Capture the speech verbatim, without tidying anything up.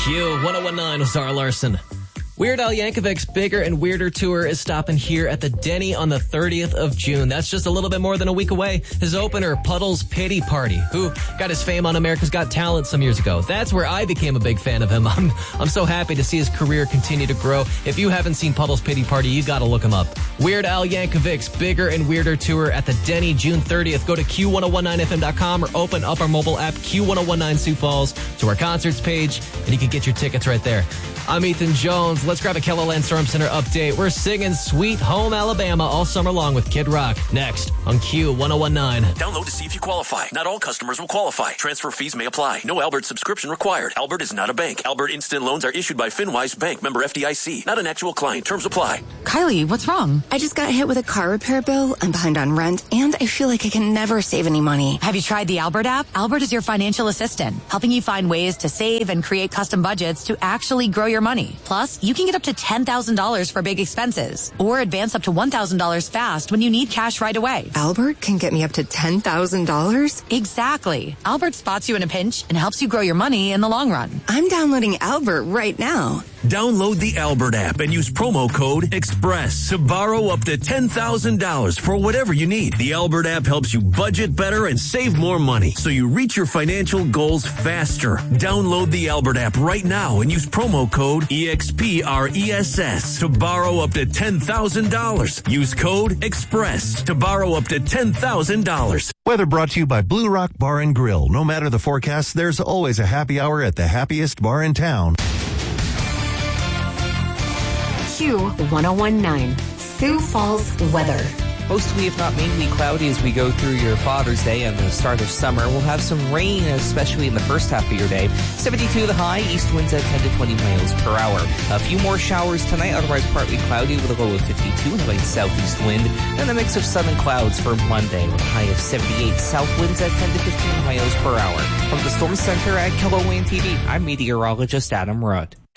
Q one oh one nine with Zara Larson. Weird Al Yankovic's Bigger and Weirder tour is stopping here at the Denny on the thirtieth of June. That's just a little bit more than a week away. His opener, Puddle's Pity Party, who got his fame on America's Got Talent some years ago. That's where I became a big fan of him. I'm, I'm so happy to see his career continue to grow. If you haven't seen Puddle's Pity Party, you gotta look him up. Weird Al Yankovic's Bigger and Weirder tour at the Denny, June thirtieth. Go to Q ten nineteen F M dot com or open up our mobile app, Q ten nineteen Sioux Falls, to our concerts page, and you can get your tickets right there. I'm Ethan Jones. Let's grab a KELOLAND Storm Center update. We're singing Sweet Home Alabama all summer long with Kid Rock. Next on Q ten nineteen. Download to see if you qualify. Not all customers will qualify. Transfer fees may apply. No Albert subscription required. Albert is not a bank. Albert Instant Loans are issued by FinWise Bank, member F D I C. Not an actual client. Terms apply. Kylie, what's wrong? I just got hit with a car repair bill. I'm behind on rent, and I feel like I can never save any money. Have you tried the Albert app? Albert is your financial assistant, helping you find ways to save and create custom budgets to actually grow your money. Plus, you can get up to ten thousand dollars for big expenses, or advance up to one thousand dollars fast when you need cash right away. Albert can get me up to ten thousand dollars? Exactly. Albert spots you in a pinch and helps you grow your money in the long run. I'm downloading Albert right now. Download the Albert app and use promo code EXPRESS to borrow up to ten thousand dollars for whatever you need. The Albert app helps you budget better and save more money, so you reach your financial goals faster. Download the Albert app right now and use promo code E X P R E S S to borrow up to ten thousand dollars. Use code EXPRESS to borrow up to ten thousand dollars. Weather brought to you by Blue Rock Bar and Grill. No matter the forecast, there's always a happy hour at the happiest bar in town. Q ten nineteen, Sioux Falls weather. Mostly, if not mainly, cloudy as we go through your Father's Day and the start of summer. We'll have some rain, especially in the first half of your day. seventy-two the high, east winds at ten to twenty miles per hour. A few more showers tonight, otherwise partly cloudy with a low of fifty-two and a light southeast wind. And a mix of sun and clouds for Monday with a high of seventy-eight. South winds at ten to fifteen miles per hour. From the Storm Center at KELOLAND T V, I'm meteorologist Adam Rudd.